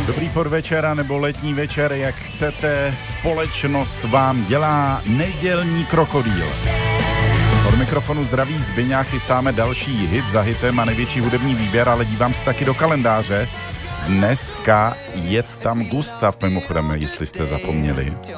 Dobrý podvečer nebo letní večer, jak chcete, společnost vám dělá nedělní krokodýl. Od mikrofonu zdraví Zbyňa, chystáme další hit za hitem a největší hudební výběr, ale dívám se taky do kalendáře. Dneska je tam Gustav, mimochodem, jestli jste zapomněli.